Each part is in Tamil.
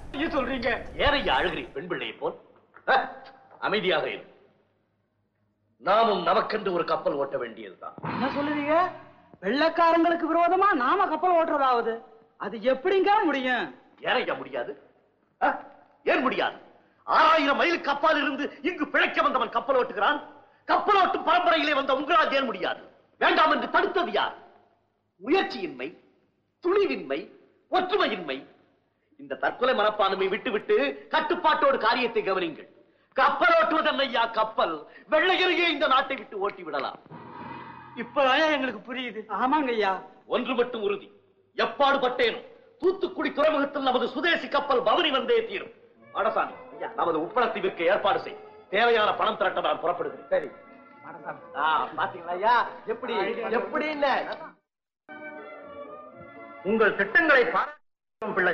சொல்றீங்க? ஏனையா அழுகிறீர் பெண் பிள்ளையை போல்? அமைதியாக இரு. நாமும் நமக்கென்று ஒரு கப்பல் ஓட்ட வேண்டியதுதான். என்ன சொல்லுறீங்க? வெள்ளக்காரங்களுக்கு விரோதமா நாம கப்பல் ஓட்டுறதாவது? அது எப்படிங்க முடியும்? ஏனையா முடியாது? ஏன் முடியாது? 6000 மைல் கப்பல் இருந்து இங்கு பிழைக்க வந்தவன் கப்பல் ஓட்டுகிறான். கப்பல் ஓட்டும் பரம்பரையிலே வந்த உங்களால் ஏன் முடியாது? வேண்டாம் என்று தடுத்தது யார்? முயற்சியின்மை, துணிவின்மை, ஒற்றுமையின்மை. இந்த தற்கொலை மனப்பான்மை விட்டுவிட்டு கட்டுப்பாட்டோடு காரியத்தை கவனிங்கள். கப்பல் ஓட்டுவதல்லையா கப்பல், வெள்ளையரையே இந்த நாட்டை விட்டு ஓட்டி விடலாம். இப்பதான் எங்களுக்கு புரியுது. ஆமாங்க ஐயா. ஒன்று மட்டும் உறுதி, எப்பாடுபட்டேனும் தூத்துக்குடி துறைமுகத்தில் நமது சுதேசி கப்பல் பவனி வந்தே தீரும். மடசாமி, நமது உப்பளத்தை விற்க ஏற்பாடு செய். தேவையான பணம் திரட்ட நான் புறப்படுகிறேன். சரி பாத்தீங்களா ஐயா, எப்படி எப்படி உங்கள் திட்டங்களை பாராட்டும் பிள்ளை.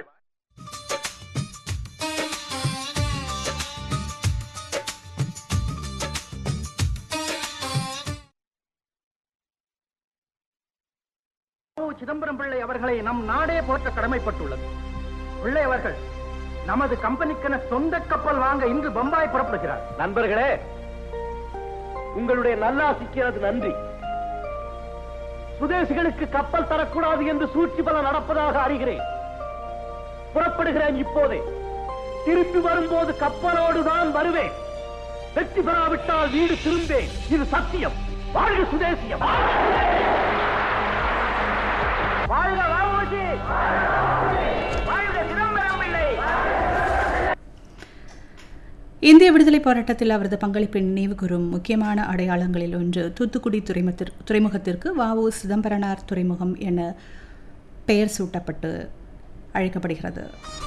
சிதம்பரம் பிள்ளை அவர்களை நம் நாடே போற்ற கடமைப்பட்டுள்ளது. பிள்ளை அவர்கள் நமது கம்பெனிக்கென சொந்த கப்பல் வாங்க இன்று பம்பாய் புறப்படுகிறார். நண்பர்களே, உங்களுடைய நல்லாசிக்கு அது நன்றி. சுதேசிகளுக்கு கப்பல் தரக்கூடாது என்று சூழ்ச்சி பல நடப்பதாக அறிகிறேன். புறப்படுகிறேன் இப்போதே. திருப்பி வரும்போது கப்பலோடு தான் வருவேன். வெற்றி பெறாவிட்டால் வீடு திரும்பேன். இது சத்தியம். வாழ்க சுதேசியம்! வாழ்க வாவுசி! வாழ்க சிதம்பரம் பிள்ளை! இந்திய விடுதலை போராட்டத்தில் அவரது பங்களிப்பை நினைவு கூறும் முக்கியமான அடையாளங்களில் ஒன்று தூத்துக்குடி துறைமுகத்திற்கு வ.உ. சிதம்பரனார் துறைமுகம் என பெயர் சூட்டப்பட்டு அழைக்கப்படுகிறது.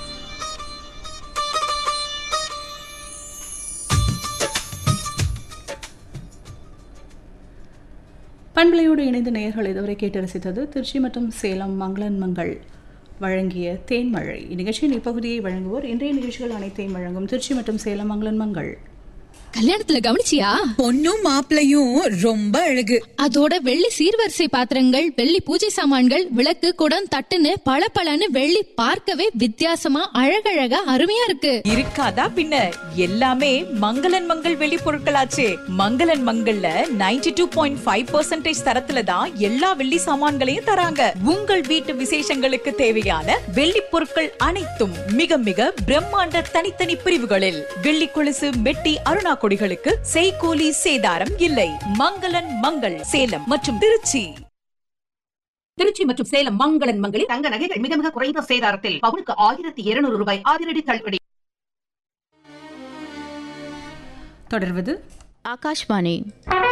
பண்பலையோடு இணைந்த நேயர்கள் இதுவரை கேட்டு ரசித்தது திருச்சி மற்றும் சேலம் மங்களன் மங்கள் வழங்கிய தேன்மழை. இந்நிகழ்ச்சியின் இப்பகுதியை வழங்குவோர் இன்றைய நிகழ்ச்சிகள் அனைத்தையும் வழங்கும் திருச்சி மற்றும் சேலம் மங்களன் மங்கள். கல்யாணத்துல கவனிச்சியா? பொண்ணும் மாப்பிளையும் ரொம்ப அழகு. அதோட வெள்ளி சீர்வரிசை பாத்திரங்கள், வெள்ளி பூஜை சாமான்கள், விளக்கு, குடம், தட்டுன்னு பளபளன்னு வெள்ளி பார்க்கவே வித்தியாசமா அழகழகா அருமையா இருக்கு. இருக்காதா பின்ன? எல்லாமே மங்களன் மங்கள் வெள்ளி பொருட்களாச்சே. மங்களன் மங்கள்ல 92.5% தரத்துல தான் எல்லா வெள்ளி சாமான்களையும் தராங்க. உங்கள் வீட்டு விசேஷங்களுக்கு தேவையான வெள்ளி பொருட்கள் அனைத்தும் மிக மிக பிரம்மாண்ட தனித்தனி பிரிவுகளில். வெள்ளி கொலுசு, மெட்டி, அருணா கொடிகளுக்கு செய்கூலி சேதாரம் இல்லை. மங்களன் மங்கள் சேலம் மற்றும் திருச்சி. திருச்சி மற்றும் சேலம் மங்களன் மங்களில் தங்க நகைகள் மிக மிக குறைந்த சேதாரத்தில் பவுனுக்கு 1200 ரூபாய் அதிரடி தள்ளுபடி. தொடர்வது ஆகாஷ்வாணி.